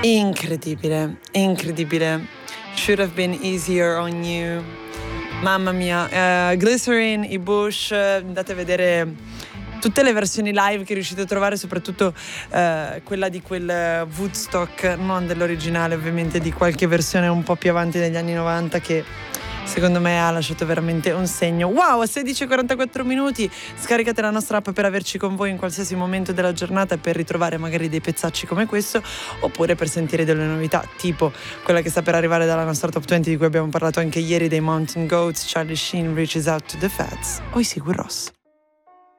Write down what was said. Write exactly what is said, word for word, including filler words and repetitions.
Incredibile, incredibile. Should have been easier on you. Mamma mia, uh, Glycerin, i Bush, andate a vedere tutte le versioni live che riuscite a trovare, soprattutto uh, quella di quel Woodstock, non dell'originale ovviamente, di qualche versione un po' più avanti degli anni novanta che secondo me ha lasciato veramente un segno. Wow, a sedici e quarantaquattro minuti, scaricate la nostra app per averci con voi in qualsiasi momento della giornata e per ritrovare magari dei pezzacci come questo, oppure per sentire delle novità, tipo quella che sta per arrivare dalla nostra top venti di cui abbiamo parlato anche ieri, dei Mountain Goats, Charlie Sheen, Reaches Out to the Fats o i Sigur Rós.